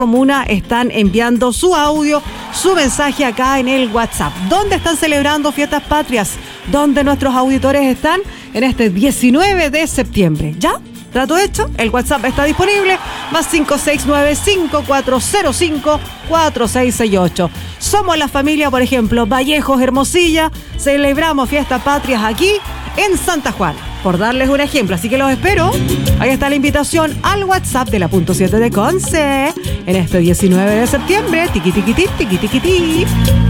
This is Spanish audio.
comuna están enviando su audio, su mensaje acá en el WhatsApp. ¿Dónde están celebrando fiestas patrias? ¿Dónde nuestros auditores están? En este 19 de septiembre. ¿Ya? ¿Trato hecho? El WhatsApp está disponible. Más 569-5405-4668. Somos la familia, por ejemplo, Vallejos, Hermosilla. Celebramos fiestas patrias aquí en Santa Juana, por darles un ejemplo. Así que los espero. Ahí está la invitación al WhatsApp de la punto 7 de Conce en este 19 de septiembre. Tiqui, tiqui, tiqui, tiqui, tiqui.